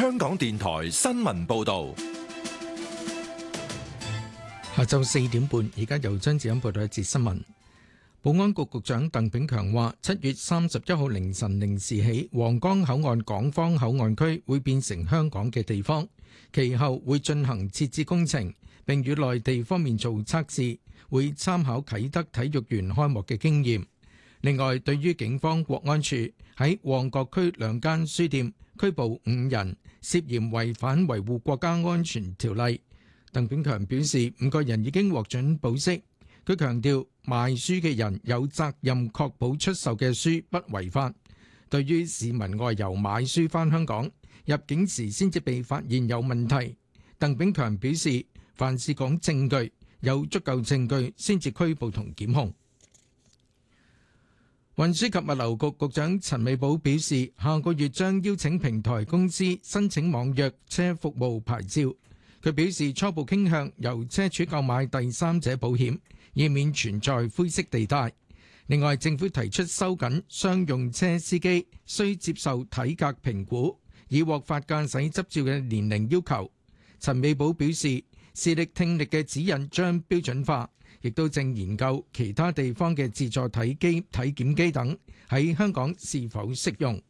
香港電台新聞報道。 下晝4點半，而家由張子欣報道一節新聞。保安局局長鄧炳強話，7月31號凌晨0時起，皇崗口岸港方口岸區會變成香港嘅地方，其後會進行設置工程，並與內地方面做測試，會參考啟德體育園開幕嘅經驗。另外，對於警方國安處喺旺角區2間書店拘捕5人，涉嫌違反維護國家安全條例，鄧炳強表示5個人已經獲准保釋。佢強調賣書嘅人有責任確保出售嘅書不違法。對於市民外遊買書返香港，入境時先至被發現有問題，鄧炳強表示凡事講證據，有足夠證據先至拘捕同檢控。運輸及物流局局長陳美寶表示，下個月將邀請平台公司申請網約車服務牌照。佢表示初步傾向由車主購買第三者保險，以免存在灰色地帶。另外，政府提出收緊商用車司機需接受體格評估，以獲發駕駛執照嘅年齡要求。陳美寶表示，視力聽力嘅指引將標準化，亦都正研究其他地方嘅自助體檢機等喺香港是否適用。